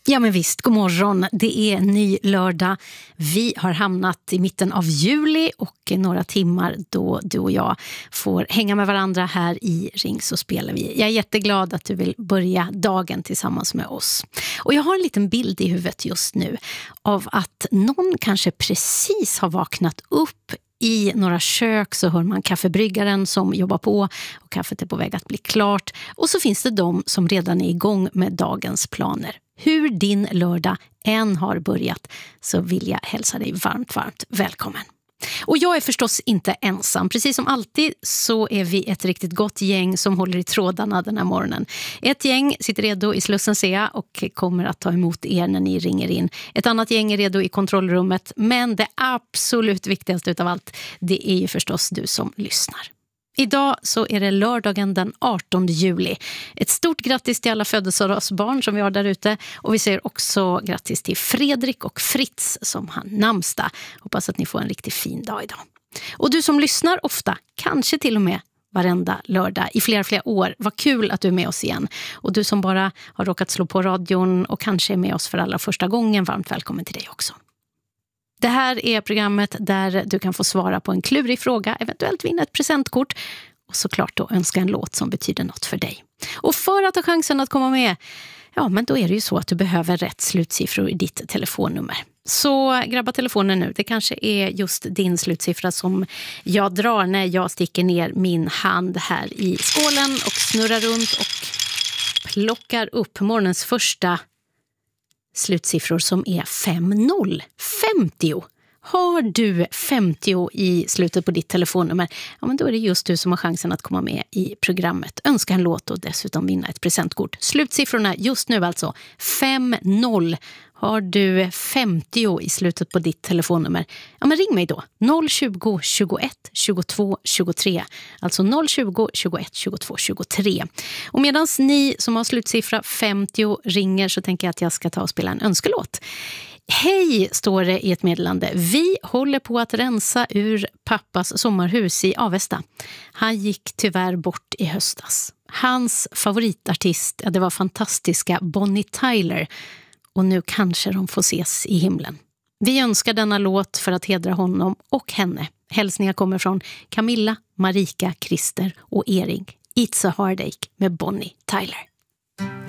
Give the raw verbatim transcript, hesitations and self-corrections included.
Ja men visst, god morgon. Det är en ny lördag. Vi har hamnat i mitten av juli och några timmar då du och jag får hänga med varandra här i Ring så spelar vi. Jag är jätteglad att du vill börja dagen tillsammans med oss. Och jag har en liten bild i huvudet just nu av att någon kanske precis har vaknat upp. I några kök så hör man kaffebryggaren som jobbar på och kaffet är på väg att bli klart. Och så finns det de som redan är igång med dagens planer. Hur din lördag än har börjat så vill jag hälsa dig varmt, varmt välkommen. Och jag är förstås inte ensam. Precis som alltid så är vi ett riktigt gott gäng som håller i trådarna den här morgonen. Ett gäng sitter redo i Slussen C A och kommer att ta emot er när ni ringer in. Ett annat gäng är redo i kontrollrummet. Men det absolut viktigaste utav allt, det är ju förstås du som lyssnar. Idag så är det lördagen den artonde juli. Ett stort grattis till alla födelsedagsbarn som vi har där ute. Och vi säger också grattis till Fredrik och Fritz som har namnsdag. Hoppas att ni får en riktigt fin dag idag. Och du som lyssnar ofta, kanske till och med varenda lördag i flera, flera år. Vad kul att du är med oss igen. Och du som bara har råkat slå på radion och kanske är med oss för allra första gången, varmt välkommen till dig också. Det här är programmet där du kan få svara på en klurig fråga, eventuellt vinna ett presentkort och såklart då önska en låt som betyder något för dig. Och för att ha chansen att komma med, ja men då är det ju så att du behöver rätt slutsiffror i ditt telefonnummer. Så grabba telefonen nu, det kanske är just din slutsiffra som jag drar när jag sticker ner min hand här i skålen och snurrar runt och plockar upp morgonens första slutsiffror som är fem noll. femtio. Har du femtio i slutet på ditt telefonnummer, ja men då är det just du som har chansen att komma med i programmet. Önska en låt och dessutom vinna ett presentkort. Slutsiffrorna just nu alltså fem noll. Har du femtio i slutet på ditt telefonnummer, ja men ring mig då. noll tjugo, tjugoett, tjugotvå, tjugotre. Alltså noll tjugo, tjugoett, tjugotvå, tjugotre. Och medan ni som har slutsiffra femtio ringer så tänker jag att jag ska ta och spela en önskelåt. Hej, står det i ett meddelande. Vi håller på att rensa ur pappas sommarhus i Avesta. Han gick tyvärr bort i höstas. Hans favoritartist, ja, det var fantastiska Bonnie Tyler. Och nu kanske de får ses i himlen. Vi önskar denna låt för att hedra honom och henne. Hälsningar kommer från Camilla, Marika, Christer och Erik. It's a Heartache med Bonnie Tyler.